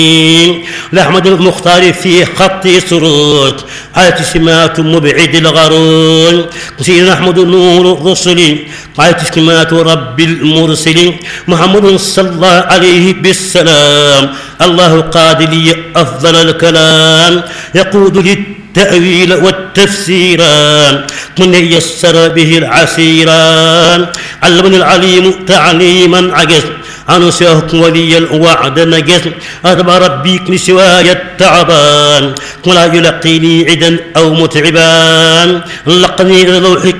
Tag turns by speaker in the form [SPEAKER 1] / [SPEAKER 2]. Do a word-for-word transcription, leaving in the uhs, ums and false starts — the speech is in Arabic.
[SPEAKER 1] لأحمد المختار في خط سرور آية سمات مبعد الغرور سيدنا أحمد نور الرسل آية سمات رب المرسلين محمد صلى الله عليه بالسلام الله قاد لي أفضل الكلام يقود للتأويل والتفسيران من يسر به العسيران علمني العليم تعليما عجز عن سيهك ولي الوعد نجز أتبع ربيك لسواي التعبان ولا يلقيني عدا أو متعبان لقني إلى لوحك